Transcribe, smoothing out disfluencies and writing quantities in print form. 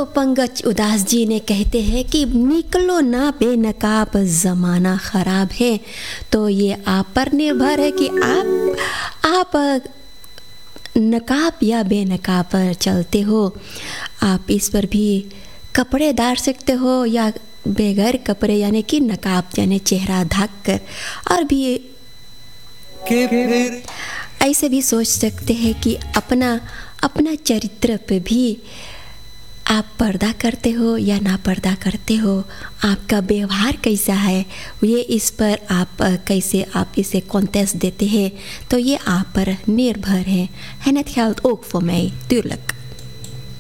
तो पंकज उदास जी ने कहते हैं कि निकलो ना बेनकाब, ज़माना ख़राब है। तो ये आप पर निर्भर है कि आप नकाब या बेनकाब पर चलते हो। आप इस पर भी कपड़े डाल सकते हो या बगैर कपड़े यानी कि नकाब यानी चेहरा ढक कर, और भी ऐसे भी सोच सकते हैं कि अपना चरित्र पे भी आप पर्दा करते हो या ना पर्दा करते हो, आपका व्यवहार कैसा है, ये इस पर आप कैसे आप इसे कॉन्टेस्ट देते हैं, तो ये आप पर निर्भर है het geldt ook voor mij tuurlijk।